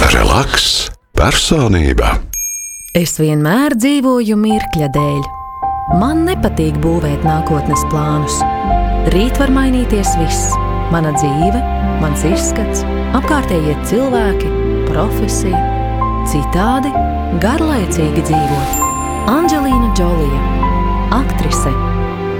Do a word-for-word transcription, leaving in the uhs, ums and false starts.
Relaks personība. Es vienmēr dzīvoju mirkļa dēļ. Man nepatīk būvēt nākotnes plānus. Rīt var mainīties viss. Mana dzīve, mans izskats, apkārtējie cilvēki, profesija. Citādi garlaicīgi dzīvot. Andželīna Džolija, aktrise.